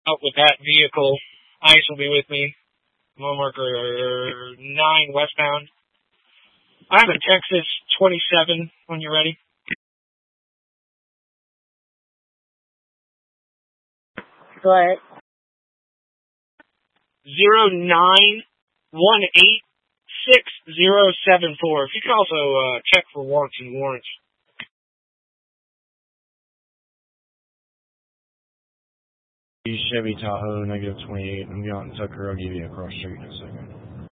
out with that vehicle. ICE will be with me. Mile marker 9 westbound. I'm at Texas 27 when you're ready. Go ahead. 09186074. If you could also check for wants and warrants. Chevy Tahoe, -28. I'm going to Tucker. I'll give you a cross street in a second.